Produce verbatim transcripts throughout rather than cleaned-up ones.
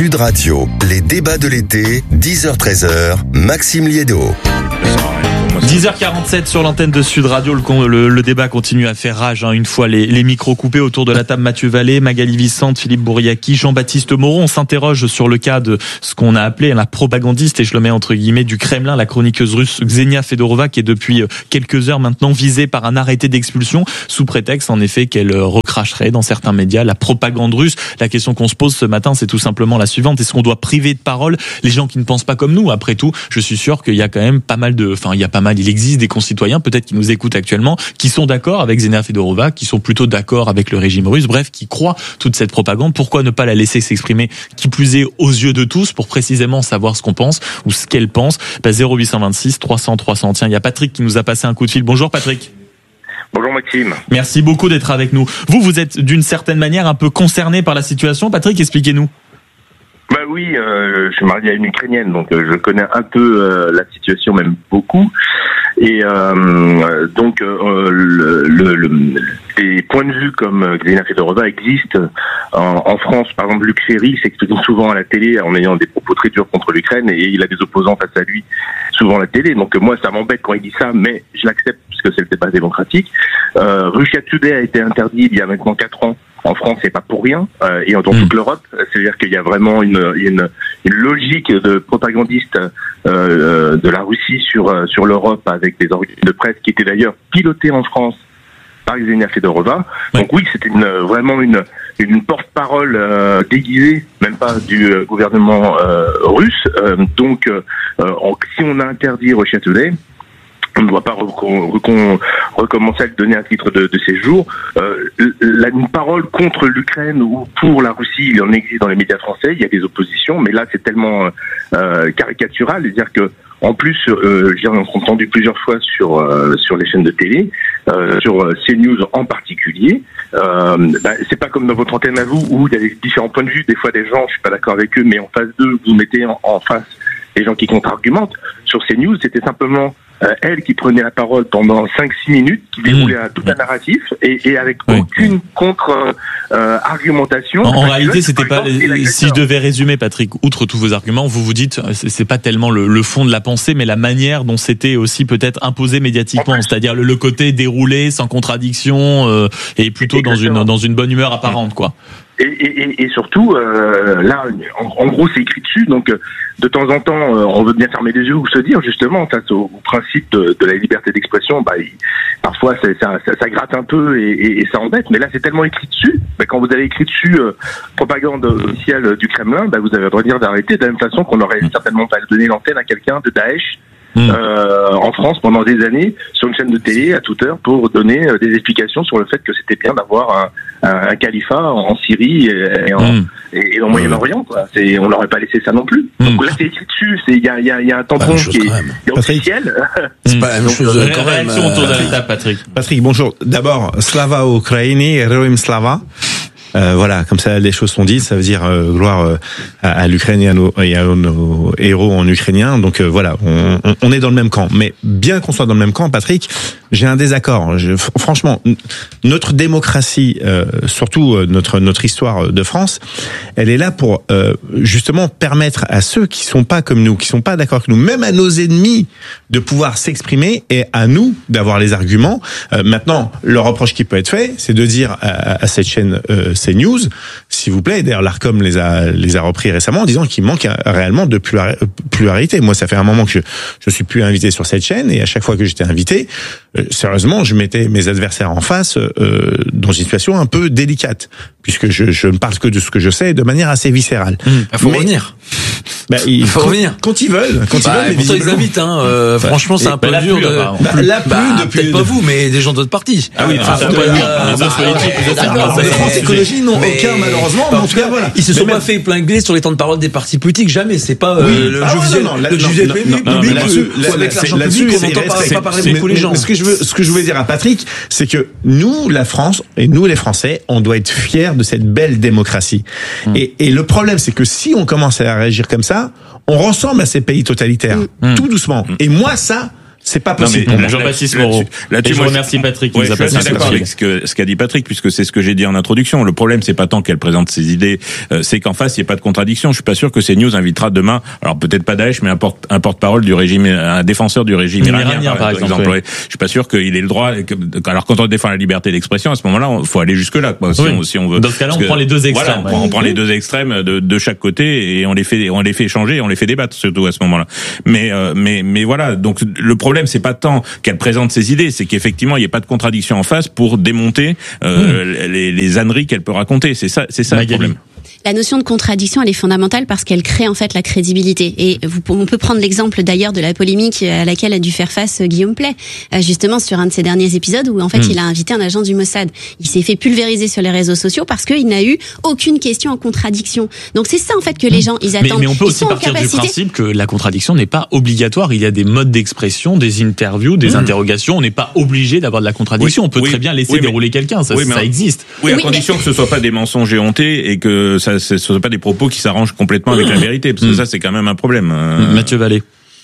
Sud Radio, les débats de l'été, dix heures treize heures, Maxime Liédo. dix heures quarante-sept sur l'antenne de Sud Radio, le, le, le débat continue à faire rage, hein, une fois les, les micros coupés. Autour de la table, Mathieu Vallée, Magali Vicente, Philippe Bouriaki, Jean-Baptiste Moreau. On s'interroge sur le cas de ce qu'on a appelé la propagandiste, et je le mets entre guillemets, du Kremlin, la chroniqueuse russe Ksenia Fedorova, qui est depuis quelques heures maintenant visée par un arrêté d'expulsion, sous prétexte en effet qu'elle recracherait dans certains médias la propagande russe. La question qu'on se pose ce matin, c'est tout simplement la suivante: est-ce qu'on doit priver de parole les gens qui ne pensent pas comme nous? Après tout, je suis sûr qu'il y a quand même pas mal de, enfin il y a pas mal, il existe des concitoyens peut-être qui nous écoutent actuellement, qui sont d'accord avec Ksenia Fedorova, qui sont plutôt d'accord avec le régime russe, bref, qui croient toute cette propagande. Pourquoi ne pas la laisser s'exprimer, qui plus est aux yeux de tous, pour précisément savoir ce qu'on pense ou ce qu'elle pense? Bah, zéro huit cent vingt-six trois cents trois cents. Tiens, il y a Patrick qui nous a passé un coup de fil. Bonjour Patrick. Bonjour Maxime. Merci beaucoup d'être avec nous. Vous, vous êtes d'une certaine manière un peu concerné par la situation. Patrick, expliquez-nous. Bah oui, euh, je suis marié à une Ukrainienne, donc euh, je connais un peu euh, la situation, même beaucoup. Et euh, donc, euh, le, le, le, les points de vue comme Ksenia Fedorova existent en, en France. Par exemple, Luc Ferry s'exprime souvent à la télé en ayant des propos très durs contre l'Ukraine, et il a des opposants face à lui, souvent à la télé. Donc moi, ça m'embête quand il dit ça, mais je l'accepte puisque c'est le débat démocratique. Euh, Russia Today a été interdit il y a maintenant quatre ans. En France, c'est pas pour rien, euh, et dans toute mmh. l'Europe. C'est-à-dire qu'il y a vraiment une, une, une logique de propagandiste euh, de la Russie sur sur l'Europe, avec des organes de presse qui étaient d'ailleurs pilotés en France par Ksenia Fedorova. Ouais. Donc oui, c'était une, vraiment une, une porte-parole euh, déguisée, même pas du euh, gouvernement euh, russe. Euh, donc, euh, en, si on a interdit Russia Today, on ne doit pas recom- recom- recommencer à lui donner un titre de, de séjour. Euh, la, une parole contre l'Ukraine ou pour la Russie, il en existe dans les médias français, il y a des oppositions, mais là c'est tellement euh, caricatural, c'est-à-dire que en plus, euh, j'ai entendu plusieurs fois sur euh, sur les chaînes de télé, euh, sur CNews en particulier. Euh, bah, c'est pas comme dans votre antenne à vous où il y a des différents points de vue. Des fois, des gens, je suis pas d'accord avec eux, mais en face d'eux, vous mettez en, en face des gens qui contre-argumentent. Sur CNews, c'était simplement euh, elle qui prenait la parole pendant cinq six minutes, qui déroulait mmh. tout un narratif, et, et avec oui. aucune contre-argumentation. Euh, en en réalité, c'était pas. Si je devais résumer, Patrick, outre tous vos arguments, vous vous dites, c'est, c'est pas tellement le, le fond de la pensée, mais la manière dont c'était aussi peut-être imposé médiatiquement, en fait, c'est-à-dire le, le côté déroulé, sans contradiction, euh, et plutôt dans une dans une bonne humeur apparente, quoi. Et, et, et surtout, euh, là, en, en gros, c'est écrit dessus. Donc, de temps en temps, euh, on veut bien fermer les yeux ou se dire, justement, face au, au principe de, de la liberté d'expression, bah, il, parfois, ça, ça, ça, ça gratte un peu et, et, et ça embête. Mais là, c'est tellement écrit dessus. Bah, quand vous avez écrit dessus euh, propagande officielle du Kremlin, bah, vous avez le droit de dire d'arrêter. De la même façon qu'on aurait certainement pas donné l'antenne à quelqu'un de Daesh. Mmh. Euh, en France pendant des années sur une chaîne de télé à toute heure pour donner euh, des explications sur le fait que c'était bien d'avoir un, un, un califat en Syrie et, et, en, mmh. et, et au Moyen-Orient, quoi. C'est, on n'aurait pas laissé ça non plus. Mmh. Donc là c'est écrit dessus, c'est il y a il y a il y a un tampon qui est, est officiel. C'est pas la même chose euh, quand même. Réaction autour de la table, Patrick. Patrick, bonjour. D'abord, Slava Ukraini, Heroim Slava. Euh, voilà, comme ça les choses sont dites, ça veut dire euh, gloire euh, à, à l'Ukraine et à nos, et à nos héros en ukrainien. Donc euh, voilà, on, on, on est dans le même camp. Mais bien qu'on soit dans le même camp, Patrick, j'ai un désaccord. Je, franchement, notre démocratie, euh, surtout euh, notre notre histoire de France, elle est là pour euh, justement permettre à ceux qui sont pas comme nous, qui sont pas d'accord avec nous, même à nos ennemis, de pouvoir s'exprimer, et à nous d'avoir les arguments. Euh, maintenant, le reproche qui peut être fait, c'est de dire à, à cette chaîne euh, CNews, s'il vous plaît, d'ailleurs l'Arcom les a les a repris récemment en disant qu'il manque réellement de pluralité. Moi, ça fait un moment que je je suis plus invité sur cette chaîne, et à chaque fois que j'étais invité, euh, sérieusement, je mettais mes adversaires en face euh, dans une situation un peu délicate, puisque je je ne parle que de ce que je sais de manière assez viscérale. Il mmh, faut Mais, revenir. Bah, il faut quand, revenir quand ils veulent. Quand bah, ils veulent, pourtant ils invitent. Hein, euh, bah, franchement, c'est un peu bah, dur. Plus, de... bah, bah, la pluie bah, depuis. Peut-être pas vous, mais des gens d'autres partis. Ah oui, ah, ça, donc, ça, euh, oui. euh, Les autres politiques, les autres. D'accord, mais France Écologie n'ont aucun, malheureusement. En tout cas, voilà. Ils se sont pas fait épingler sur les temps de parole des partis politiques. Jamais. C'est pas le jeu visuel. Le jeu visuel public. Avec l'argent public, on n'entend pas parler beaucoup les gens. Ce que je veux, ce que je voulais dire à Patrick, c'est que nous, la France, et nous les Français, on doit être fiers de cette belle démocratie. Et, et le problème, c'est que si on commence à réagir comme ça, on ressemble à ces pays totalitaires, mmh. tout doucement. Et moi, ça, C'est pas possible. Non, mais, Jean-Baptiste Moreau. Là-dessus, et je remercie Patrick qui ouais, nous a passé un coup de fil. Je suis d'accord avec ce que ce qu'a dit Patrick, puisque c'est ce que j'ai dit en introduction. Le problème, c'est pas tant qu'elle présente ses idées, euh, c'est qu'en face, il n'y a pas de contradiction. Je suis pas sûr que CNews invitera demain, alors peut-être pas Daesh, mais un, porte, un porte-parole du régime, un défenseur du régime iranien, iranien par, par exemple. exemple. Ouais. Je suis pas sûr qu'il ait le droit. Que, alors quand on défend la liberté d'expression, à ce moment-là, il faut aller jusque-là, quoi. Si, oui. on, si on veut. Dans ce cas-là, on que, prend les deux extrêmes. Voilà, on, on prend les deux extrêmes de, de chaque côté et on les fait, on les fait échanger, on les fait débattre surtout à ce moment-là. Mais, euh, mais, mais voilà. Donc le problème, c'est pas tant qu'elle présente ses idées, c'est qu'effectivement il n'y a pas de contradiction en face pour démonter euh, mmh. les, les âneries qu'elle peut raconter. C'est ça, c'est ça Magali. Le problème. La notion de contradiction, elle est fondamentale parce qu'elle crée en fait la crédibilité. Et vous, on peut prendre l'exemple d'ailleurs de la polémique à laquelle a dû faire face Guillaume Pley, justement sur un de ses derniers épisodes où en fait mmh. il a invité un agent du Mossad. Il s'est fait pulvériser sur les réseaux sociaux parce qu'il n'a eu aucune question en contradiction. Donc c'est ça en fait que les gens ils attendent. Mais, mais on peut aussi partir du principe que la contradiction n'est pas obligatoire. Il y a des modes d'expression, des interviews, des mmh. interrogations. On n'est pas obligé d'avoir de la contradiction. Oui, on peut oui, très bien laisser oui, dérouler quelqu'un. Ça, oui, ça existe. Oui, à oui, condition mais... que ce soit pas des mensonges éhontés et que ça ce ne sont pas des propos qui s'arrangent complètement avec la vérité, parce que mmh. ça c'est quand même un problème. Mmh. Mathieu Vallée.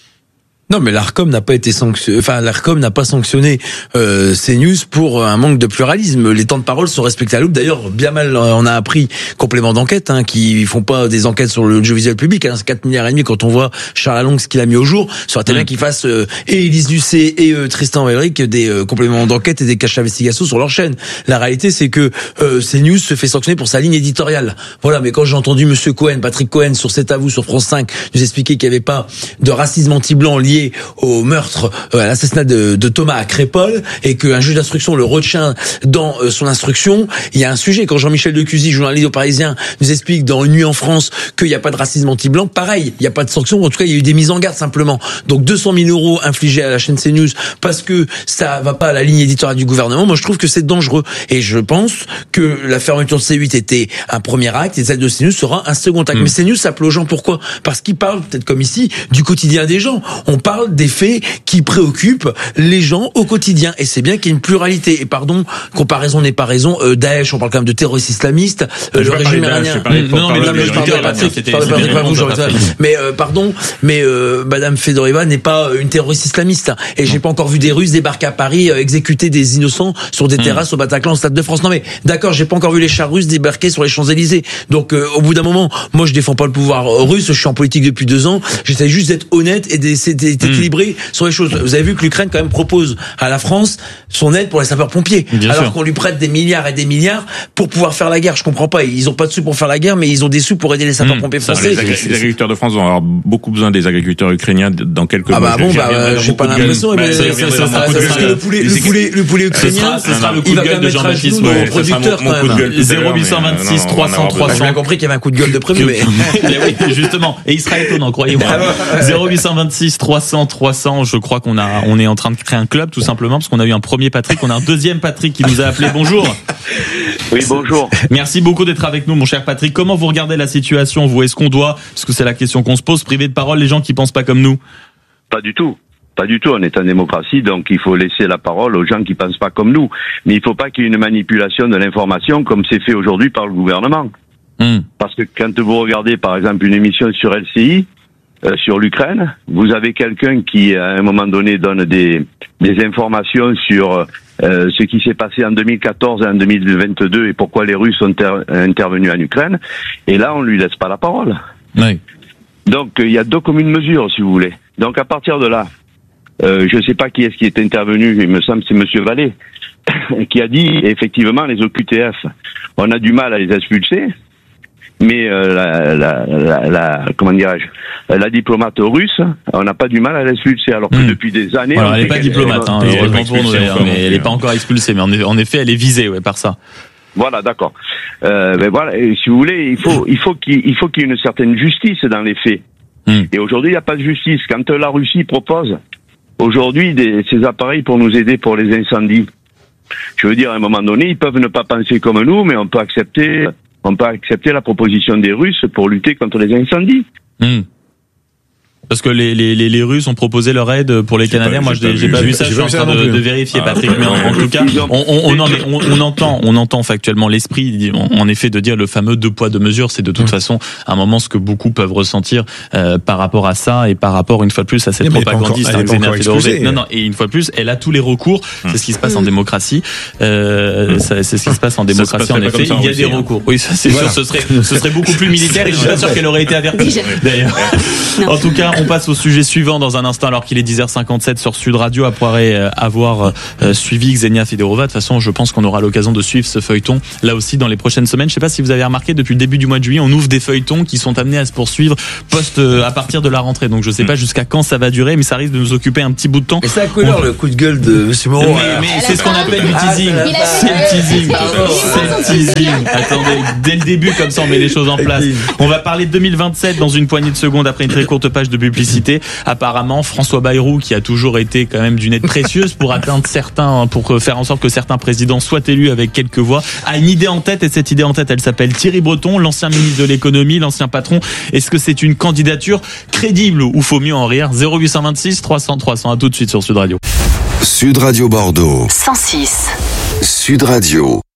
Non, mais l'Arcom n'a pas été sanctionné, enfin, l'Arcom n'a pas sanctionné, euh, CNews pour un manque de pluralisme. Les temps de parole sont respectés à l'aube. D'ailleurs, bien mal, on a appris, complément d'enquête, hein, qui font pas des enquêtes sur l'audiovisuel public, hein, c'est quatre milliards et demi quand on voit Charles Along, ce qu'il a mis au jour. Ça aurait été bien qu'il fasse, euh, et Élise Lucet et euh, Tristan Vellerick des euh, compléments d'enquête et des caches d'investigation sur leur chaîne. La réalité, c'est que, euh, CNews se fait sanctionner pour sa ligne éditoriale. Voilà, mais quand j'ai entendu monsieur Cohen, Patrick Cohen, sur C'est à vous, sur France cinq, nous expliquer qu'il n'y avait pas de racisme anti-blanc lié au meurtre, euh, à l'assassinat de, de Thomas à Crépol, et qu'un juge d'instruction le retient dans euh, son instruction, il y a un sujet. Quand Jean-Michel Decuzy, journaliste au Parisien, nous explique dans Une nuit en France qu'il n'y a pas de racisme anti-blanc, pareil, il n'y a pas de sanction, en tout cas il y a eu des mises en garde simplement. Donc deux cent mille euros infligés à la chaîne CNews parce que ça va pas à la ligne éditoriale du gouvernement, moi je trouve que c'est dangereux. Et je pense que la fermeture de C huit était un premier acte et celle de CNews sera un second acte. Mmh. Mais CNews s'appelle aux gens, pourquoi ? Parce qu'ils parlent, peut-être comme ici, du quotidien des gens. On parle des faits qui préoccupent les gens au quotidien. Et c'est bien qu'il y ait une pluralité. Et pardon, comparaison n'est pas raison. Euh, Daesh, on parle quand même de terroristes islamistes. Euh, le régime iranien. Non, mais je parle de Patrick. Mais euh, pardon, mais euh, Madame Fedoreva n'est pas une terroriste islamiste. Et j'ai pas encore vu des Russes débarquer à Paris, euh, exécuter des innocents sur des terrasses au Bataclan, au Stade de France. Non mais d'accord, j'ai pas encore vu les chars russes débarquer sur les Champs-Élysées. Donc euh, au bout d'un moment, moi je défends pas le pouvoir russe. Je suis en politique depuis deux ans. J'essaie juste d'être honnête et d'être équilibré sur les choses. Vous avez vu que l'Ukraine quand même propose à la France son aide pour les sapeurs-pompiers, bien alors sûr. Qu'on lui prête des milliards et des milliards pour pouvoir faire la guerre. Je comprends pas. Ils ont pas de sous pour faire la guerre, mais ils ont des sous pour aider les sapeurs-pompiers mmh, français. Les, agré- les agriculteurs de France vont avoir beaucoup besoin des agriculteurs ukrainiens dans quelques mois. Ah bah bon, bah j'ai pas l'impression. Mais le poulet, le poulet, le poulet ukrainien, ce sera le coup de gueule de Jean-Baptiste Moreau, producteur quand même. zéro huit cent vingt-six trois cents trois cents. J'ai bien compris qu'il y avait un coup de gueule de prévu, mais oui, justement. Et il sera étonnant, croyez-moi. zéro huit cent vingt-six trois cents trois cents. Je crois qu'on a, on est en train de créer un club tout simplement parce qu'on a eu un premier Patrick, on a un deuxième Patrick qui nous a appelé. Bonjour. Oui, bonjour. Merci beaucoup d'être avec nous, mon cher Patrick. Comment vous regardez la situation, vous ? Est-ce qu'on doit, parce que c'est la question qu'on se pose, priver de parole les gens qui pensent pas comme nous ? Pas du tout. Pas du tout. On est en démocratie, donc il faut laisser la parole aux gens qui pensent pas comme nous. Mais il faut pas qu'il y ait une manipulation de l'information comme c'est fait aujourd'hui par le gouvernement. Mmh. Parce que quand vous regardez, par exemple, une émission sur L C I, Euh, sur l'Ukraine, vous avez quelqu'un qui, à un moment donné, donne des, des informations sur euh, ce qui s'est passé en deux mille quatorze et en deux mille vingt-deux et pourquoi les Russes sont inter- intervenus en Ukraine. Et là, on lui laisse pas la parole. Oui. Donc, il y a deux communes mesures, si vous voulez. Donc, à partir de là, euh, je ne sais pas qui est-ce qui est intervenu, il me semble que c'est Monsieur Vallée, qui a dit, effectivement, les O Q T F, on a du mal à les expulser. Mais euh, la, la, la, la, comment dirais-je, la diplomate russe, on n'a pas du mal à l'expulser, alors que mmh. depuis des années... Voilà, elle n'est pas diplomate, hein, heureusement pour nous, mais elle n'est pas encore expulsée, mais en effet, elle est visée ouais, par ça. Voilà, d'accord. Euh, ben voilà, et si vous voulez, il faut, il faut qu'il, il faut qu'il y ait une certaine justice dans les faits. Mmh. Et aujourd'hui, il n'y a pas de justice. Quand la Russie propose aujourd'hui des, ces appareils pour nous aider pour les incendies, je veux dire, à un moment donné, ils peuvent ne pas penser comme nous, mais on peut accepter... On peut accepter la proposition des Russes pour lutter contre les incendies. Mmh. Parce que les, les, les, les Russes ont proposé leur aide pour les J'ai Canadiens. pas- Moi, j'ai je n'ai pas j'ai vu. pas vu J'ai ça. pas Je suis en vu ça train non de, plus. de vérifier, Ah, Patrick. ouais, Mais en, en ouais. tout cas, on, on, on, en est- on, on entend, on entend factuellement l'esprit, en, en effet, de dire le fameux deux poids deux mesures. C'est de toute façon un moment ce que beaucoup peuvent ressentir euh, par rapport à ça et par rapport une fois de plus à cette Mais elle est pas propagandiste. encore- elle est pas Xenia encore Fedorova. expulsée. Non, non. Et une fois de plus, elle a tous les recours. C'est ce qui se passe en démocratie. Euh, ça- c'est ce qui se passe en Ça se démocratie. En passerait pas effet, comme ça en il y a des Russie, hein. recours. Oui, ça c'est Voilà. sûr. Ce serait, ce serait beaucoup plus militaire. Et je suis pas sûr qu'elle aurait été avertie. Déjà. D'ailleurs. Non. En tout cas, on passe au sujet suivant dans un instant, alors qu'il est dix heures cinquante-sept sur Sud Radio, après euh, avoir euh, suivi Xenia Fedorova. De toute façon, je pense qu'on aura l'occasion de suivre ce feuilleton là aussi dans les prochaines semaines. Je sais pas si vous avez remarqué, depuis le début du mois de juillet, on ouvre des feuilletons qui sont amenés à se poursuivre post euh, à partir de la rentrée. Donc je sais pas jusqu'à quand ça va durer, mais ça risque de nous occuper un petit bout de temps. Et ça a couleur le coup de gueule de Monsieur Mais, Moreau. mais c'est ce qu'on appelle du Ah, teasing. ça va Il a- C'est le teasing. Pardon. C'est le teasing. Attendez, dès le début, comme ça on met les choses en place. On va parler de deux mille vingt-sept dans une poignée de secondes après une très courte page de publicité. Apparemment, François Bayrou, qui a toujours été quand même d'une aide précieuse pour atteindre certains, pour faire en sorte que certains présidents soient élus avec quelques voix, a une idée en tête, et cette idée en tête, elle s'appelle Thierry Breton, l'ancien ministre de l'économie, l'ancien patron. Est-ce que c'est une candidature crédible ou faut mieux en rire? zéro huit deux six trois cents trois cents. À tout de suite sur Sud Radio. Sud Radio Bordeaux. cent six. Sud Radio.